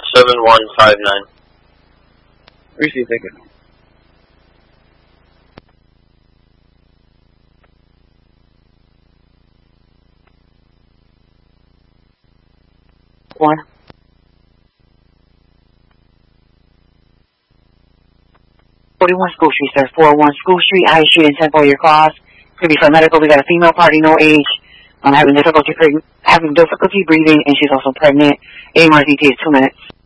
7159. Receive, thank you. One. 41 School Street, sir. 41 School Street, High Street, and 10 for your cause. Could be for medical. We got a female party, no age. Having difficulty breathing, and she's also pregnant. AMR's ETA is 2 minutes.